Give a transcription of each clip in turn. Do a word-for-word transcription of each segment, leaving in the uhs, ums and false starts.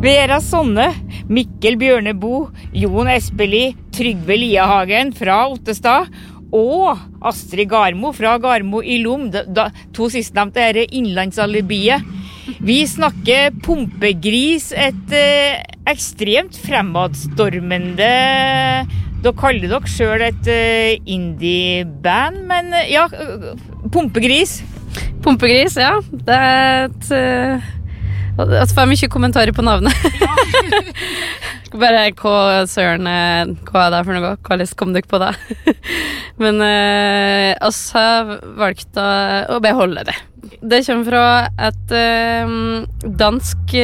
Vera Sonne, Mikkel Bjørnebo, Jon Espeli, Trygve Liahagen fra Ottestad og Astrid Garmo fra Garmo i Lom, da, da, to sistnevnte er innlandsalibiet. Vi snakker pumpegris, et eh, ekstremt fremadstormende, da kaller dere selv et eh, indie-band, men eh, ja, pumpegris. Pumpegris, ja. Det er et... Uh... At det var mye kommentarer på navnet. Bare hva søren, hva er det for noe? Hvordan kom dere på det? Men eh, oss har valgt å, å beholde det. Det kommer fra et eh, dansk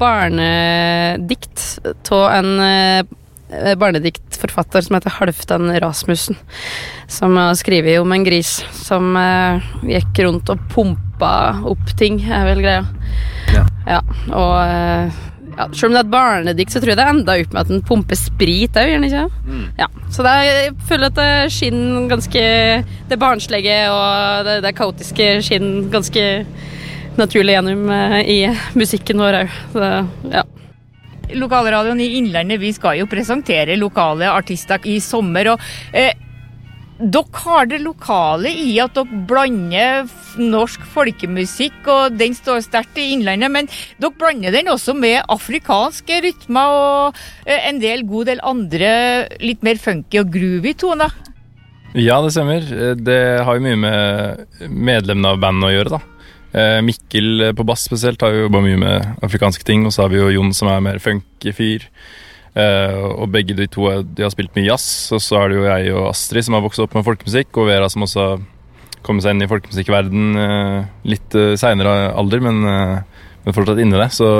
barnedikt av en eh, barnediktforfatter som heter Halvdan Rasmussen, som har skrevet om en gris som eh, gikk rundt og pumpa opp ting, er vel greia. Ja. Ja, og ja, selv om det er et barnedikt, så tror jeg det enda opp med at den pumper sprit også, gjør den ikke? Mm. Ja, så det er, jeg føler at det skinner ganske, det barnslige og det, det kaotiske skinner ganske naturlig gjennom i musikken vår også, så ja. Lokalradioen i Innlandet, vi skal jo presentere lokale artister i sommer, og eh, dere har det lokale i at dere blander norsk folkemusikk, og den står sterkt i Innlandet, men dere blander den også med afrikanske rytmer og en del, god del andre litt mer funky og groovy toner. Ja, det stemmer. Det har jo mye med medlemmene av bandet å gjøre, da. Mikkel på bass spesielt har jo jobbet mye med afrikanske ting, og så har vi jo Jon som er mer funky fyr. Uh, og begge de to de har spilt mye jazz, og så er det jo jeg og Astrid som har vokst opp med folkemusikk, og Vera som også har kommet seg inn i folkemusikkverden uh, litt uh, senere alder, men, uh, men fortsatt inne i det. Så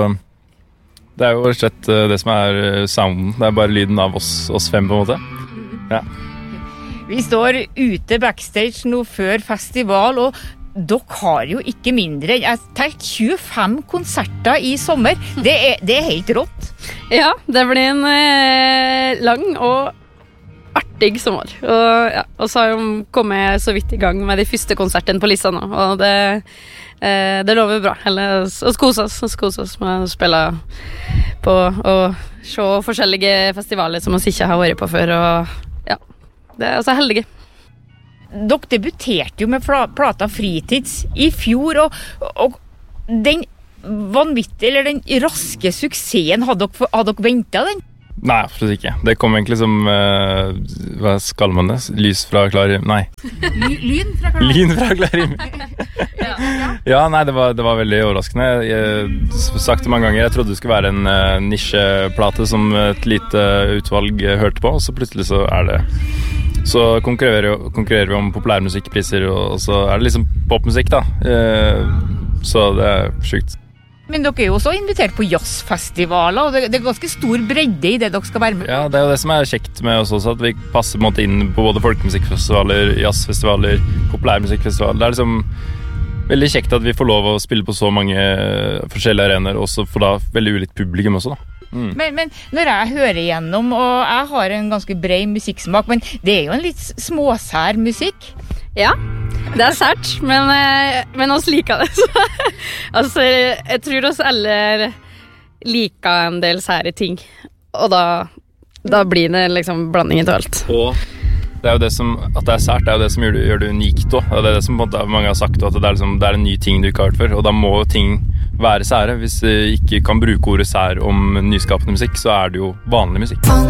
det er jo rett og slett uh, det som er sounden, det er bare lyden av oss, oss fem på en måte. Ja. Vi står ute backstage nå før festival, og dere har jo ikke mindre enn tjuefem konserter i sommer. Det er, det er helt rått. Ja, det blir en eh, lang og artig sommer. Og, ja, og så har vi kommet så vidt i gang med de første konsertene på lista nå. Og det, eh, det lover bra. Eller å skose oss, å skose oss med å spille på og se forskjellige festivaler som vi ikke har vært på før. Og ja, det er altså heldige. Dere debuterte jo med plata Fritids i fjor, og, og den vanvittige, eller den raske suksessen, hadde dere, hadde dere ventet den? Nei, absolutt ikke. Det kom egentlig som, uh, hva skal man det? Lys fra klar himmel? Nei. Lyn fra klar himmel? Lyn fra klar himmel. ja, ja. ja, nei, det var, det var veldig overraskende. Jeg har sagt det mange ganger, jeg trodde det skulle være en uh, nisjeplate som et lite utvalg hørte på, og så plutselig så er det så konkurrerer, konkurrerer vi om populærmusikkpriser, og så er det liksom popmusikk da, så det er sykt. Men dere er jo også invitert på jazzfestivaler, og det er ganske stor bredde i det dere skal være med på. Ja, det er jo det som er kjekt med oss også, at vi passer på en måte inn på både folkemusikkfestivaler, jazzfestivaler, populærmusikkfestivaler. Det er liksom veldig kjekt at vi får lov å spille på så mange forskjellige arenaer, og også for da veldig ulikt publikum også da. Mm. Men, men når jeg hører igjennom, og jeg har en ganske bred musikksmak, men det er jo en litt småsær musikk. Ja, det er sært, men, men oss liker det. Så, altså, jeg tror oss alle liker en del sære ting, og da, da blir det liksom blandingen til alt. Og det er jo det som, at det er sært, det er jo det som gjør det, gjør det unikt også. Det er det som på en måte mange har sagt, at det er, liksom, det er en ny ting du ikke har hørt før, og da må ting være sære. Hvis vi ikke kan bruke ordet sær om nyskapende musikk, så er det jo vanlig musikk.